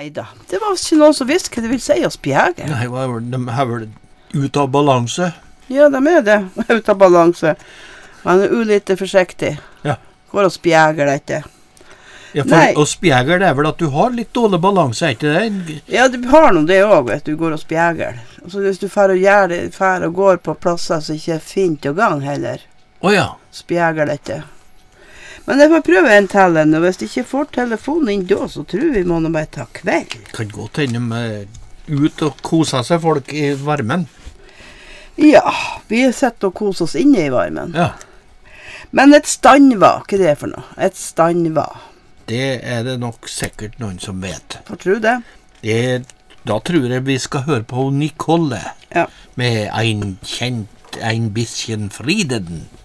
Neida, det var ikke noen som visste hva det vil si å spjæge. Nei, de har vel ut av balanse. Ja, de det, ut av balanse. Man ulite forsiktig. Ja. Går og spjæger dette. Ja, for å spjæge det vel at du har litt dårlig balanse, er ikke det? Ja, du har noe det også, vet du, går og spjæger. Altså, hvis du fer og går på plasser som ikke er fint å gang heller. Åja. Spjæger dette. Men jeg får prøve en tellen, og hvis jeg ikke får telefonen inn da, så tror vi må nå bare ta kveld. Kan gå til dem ut og kose seg folk i varmen. Ja, vi sitter og koser oss inne i varmen. Ja. Men et standva, hva er det for noe? Et standva. Det er det nok sikkert noen som vet. Hva tror du det? Da tror jeg vi skal høre på Nicole. Ja. Med ein bisschen Frieden.